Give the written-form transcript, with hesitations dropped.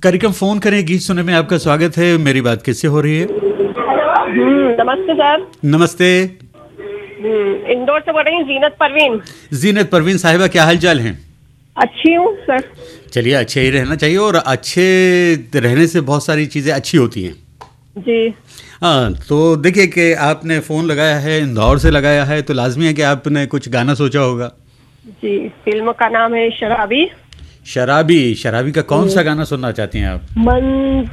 कार्यक्रम फोन करें गीत सुनने में आपका स्वागत है। मेरी बात किससे हो रही है? नमस्ते सर। नमस्ते। इंदौर से बोल रही हूँ, जीनत परवीन। जीनत परवीन साहिबा, क्या हाल चाल है? अच्छी हूँ सर। चलिए, अच्छे ही रहना चाहिए और अच्छे रहने से बहुत सारी चीज़ें अच्छी होती हैं जी। हाँ, तो देखिए कि आपने फ़ोन लगाया है, इंदौर से लगाया है, तो लाजमी है कि आपने कुछ गाना सोचा होगा। जी, फिल्म का नाम है शराबी। शराबी। शराबी का कौन सा गाना सुनना चाहती हैं आप? मन